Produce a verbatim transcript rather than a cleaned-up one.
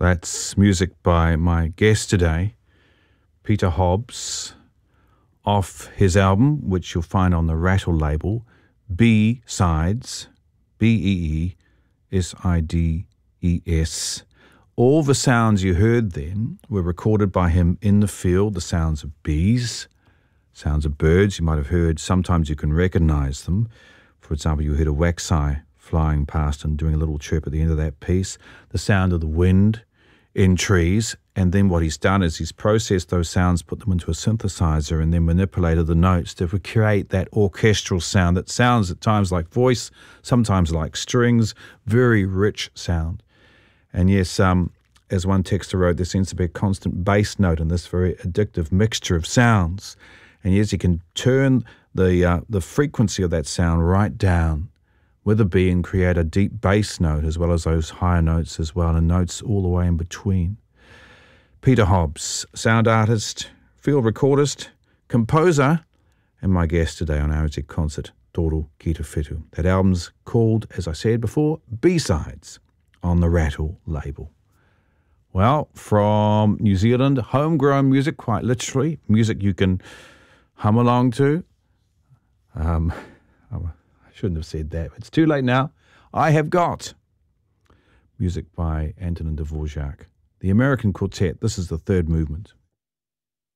That's music by my guest today, Peter Hobbs, off his album, which you'll find on the Rattle label, B-Sides, B E E S I D E S. All the sounds you heard then were recorded by him in the field, the sounds of bees, sounds of birds you might have heard. Sometimes you can recognize them. For example, you heard a waxeye flying past and doing a little chirp at the end of that piece, the sound of the wind in trees, and then what he's done is he's processed those sounds, put them into a synthesizer, and then manipulated the notes to create that orchestral sound that sounds at times like voice, sometimes like strings, very rich sound. And yes, um, as one texter wrote, there seems to be a constant bass note in this very addictive mixture of sounds. And yes, you can turn the uh, the frequency of that sound right down with a B and create a deep bass note as well as those higher notes as well, and notes all the way in between. Peter Hobbs, sound artist, field recordist, composer, and my guest today on R S Z Concert, Toru Kitawhitu. That album's called, as I said before, B-Sides, on the Rattle label. Well, from New Zealand, homegrown music, quite literally, music you can hum along to. Um... Shouldn't have said that. It's too late now. I have got music by Antonin Dvorak. The American Quartet. This is the third movement.